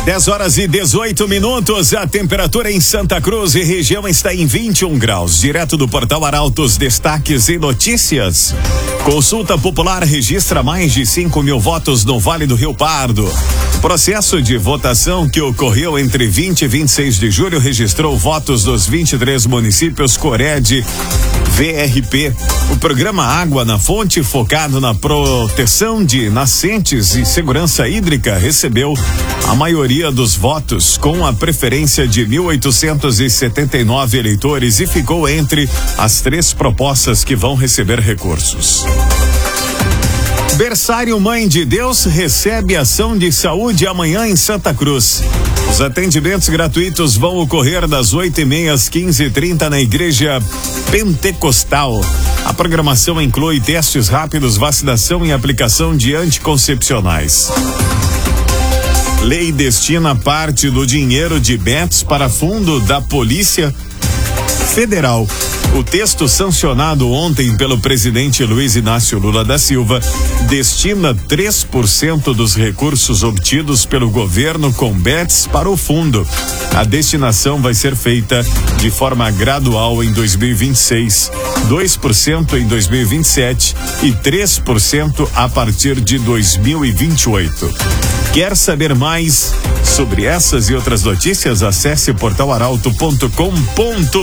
10h18. A temperatura em Santa Cruz e região está em 21 graus. Direto do Portal Arautos, destaques e notícias. Consulta popular registra mais de 5.000 votos no Vale do Rio Pardo. Processo de votação que ocorreu entre 20 e 26 de julho registrou votos dos 23 municípios Cored, VRP. O programa Água na Fonte, focado na proteção de nascentes e segurança hídrica, recebeu a maioria dos votos, com a preferência de 1.879 eleitores, e ficou entre as 3 propostas que vão receber recursos. Berçário Mãe de Deus recebe ação de saúde amanhã em Santa Cruz. Os atendimentos gratuitos vão ocorrer das 8h30 às 15h30 na Igreja Pentecostal. A programação inclui testes rápidos, vacinação e aplicação de anticoncepcionais. Lei destina parte do dinheiro de bets para fundo da Polícia Federal. O texto sancionado ontem pelo presidente Luiz Inácio Lula da Silva destina 3% dos recursos obtidos pelo governo com bets para o fundo. A destinação vai ser feita de forma gradual em 2026, 2% em 2027 e 3% a partir de 2028. Quer saber mais sobre essas e outras notícias? Acesse portalaralto.com.br.